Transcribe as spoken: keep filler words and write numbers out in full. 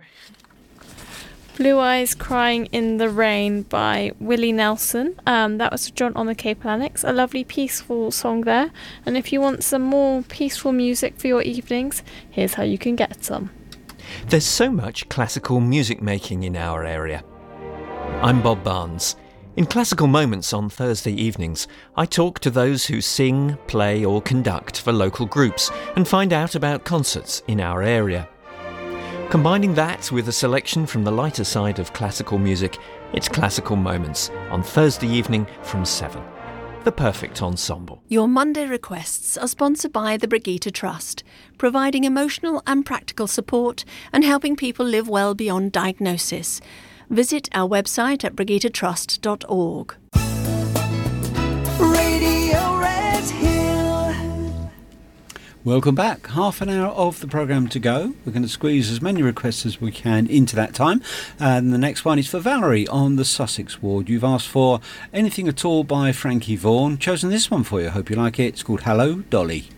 Blue Eyes Crying in the Rain by Willie Nelson. Um, that was John on the Cape Annex. A lovely peaceful song there. And if you want some more peaceful music for your evenings, here's how you can get some. There's so much classical music making in our area. I'm Bob Barnes. In Classical Moments on Thursday evenings, I talk to those who sing, play or conduct for local groups and find out about concerts in our area. Combining that with a selection from the lighter side of classical music, it's Classical Moments on Thursday evening from seven. The perfect ensemble. Your Monday requests are sponsored by the Brigitte Trust, providing emotional and practical support and helping people live well beyond diagnosis. Visit our website at brigitte trust dot org. Radio Red Hill. Welcome back. Half an hour of the programme to go. We're going to squeeze as many requests as we can into that time. And the next one is for Valerie on the Sussex ward. You've asked for Anything at All by Frankie Vaughan. Chosen this one for you. Hope you like it. It's called Hello, Dolly.